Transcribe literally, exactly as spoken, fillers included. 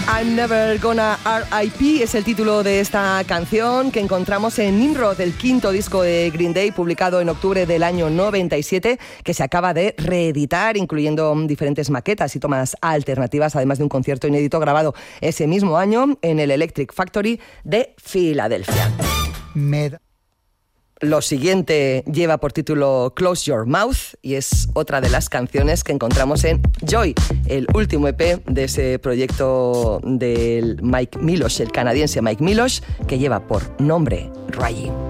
I'm Never Gonna R I P es el título de esta canción que encontramos en Nimrod, el quinto disco de Green Day, publicado en octubre del año noventa y siete, que se acaba de reeditar, incluyendo diferentes maquetas y tomas alternativas, además de un concierto inédito grabado ese mismo año en el Electric Factory de Filadelfia. Med. Lo siguiente lleva por título Close Your Mouth y es otra de las canciones que encontramos en Joy, el último E P de ese proyecto del Mike Milosh, el canadiense Mike Milosh, que lleva por nombre Rayi.